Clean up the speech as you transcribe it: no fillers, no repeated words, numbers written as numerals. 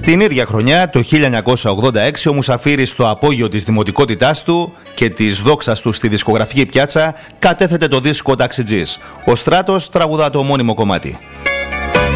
Την ίδια χρονιά, το 1986, ο Μουσαφίρης στο απόγειο της δημοτικότητάς του και της δόξας του στη δισκογραφική πιάτσα κατέθετε το δίσκο «Ταξιτζής». Ο Στράτος τραγουδά το ομώνυμο κομμάτι.